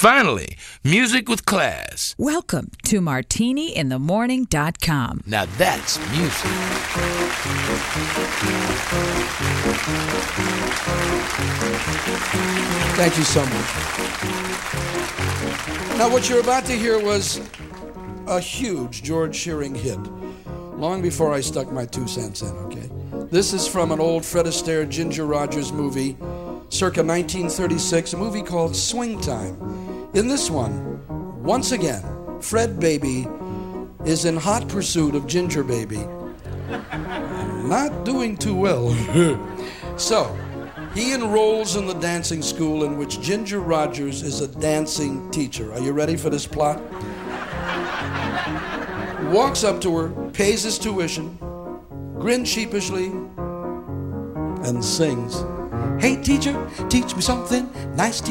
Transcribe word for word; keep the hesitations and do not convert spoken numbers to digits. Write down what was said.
Finally, music with class. Welcome to martini in the morning dot com. Now that's music. Thank you so much. Now, what you're about to hear was a huge George Shearing hit, long before I stuck my two cents in, okay? This is from an old Fred Astaire, Ginger Rogers movie, circa nineteen thirty-six, a movie called Swing Time. In this one, once again, Fred Baby is in hot pursuit of Ginger Baby. Not doing too well. So, he enrolls in the dancing school in which Ginger Rogers is a dancing teacher. Are you ready for this plot? Walks up to her, pays his tuition, grins sheepishly, and sings, "Hey teacher, teach me something nice, teacher.